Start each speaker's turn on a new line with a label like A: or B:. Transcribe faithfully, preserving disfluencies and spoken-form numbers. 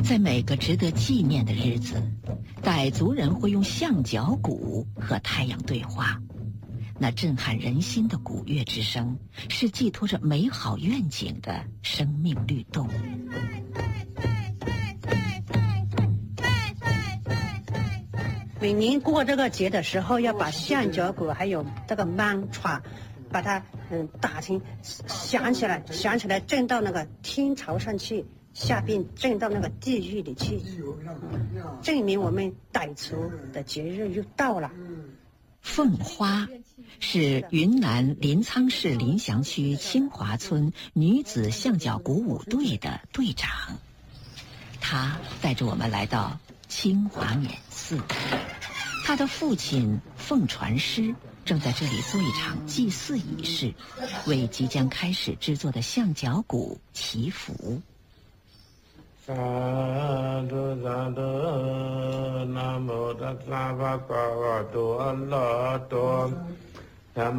A: 在每个值得纪念的日子，傣族人会用象脚鼓和太阳对话。那震撼人心的鼓乐之声，是寄托着美好愿景的生命律动。
B: 每年过这个节的时候，要把象脚鼓还有这个曼歘，把它嗯打成响起来，响起来震到那个天朝上去，下边震到那个地狱里去，嗯、证明我们傣族的节日又到了。
A: 凤花是云南临沧市临祥区清华村女子象脚鼓舞队的队长，她带着我们来到清华冕寺。他的父亲凤传师正在这里做一场祭祀仪式，为即将开始制作的象脚鼓祈福。
C: 萨埵萨埵，南无达萨巴嘎瓦多阿拉多，